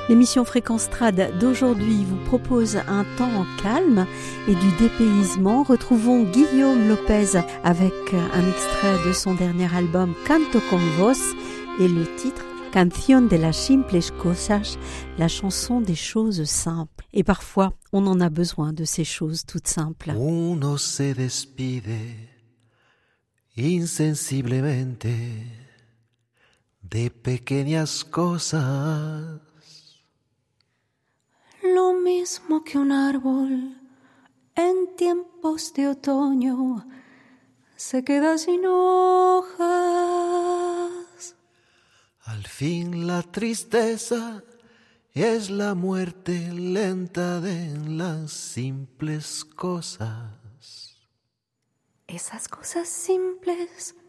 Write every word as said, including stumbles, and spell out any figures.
L'émission Fréquence Trad d'aujourd'hui vous propose un temps en calme et du dépaysement. Retrouvons Guillaume Lopez avec un extrait de son dernier album Canto con Vos et le titre Canción de las simples cosas, la chanson des choses simples. Et parfois, on en a besoin de ces choses toutes simples. Uno se despide insensiblemente de pequeñas cosas. Lo mismo que un árbol en tiempos de otoño se queda sin hojas. Al fin la tristeza es la muerte lenta de las simples cosas. Esas cosas simples